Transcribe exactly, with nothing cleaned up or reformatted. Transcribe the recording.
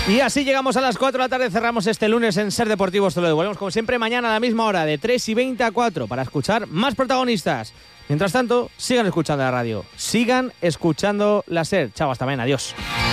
Y así llegamos a las cuatro de la tarde, cerramos este lunes en Ser Deportivos. Te lo devolvemos como siempre mañana a la misma hora, de tres y veinte a cuatro, para escuchar más protagonistas. Mientras tanto, sigan escuchando la radio, sigan escuchando la Ser. Chao, hasta mañana, adiós.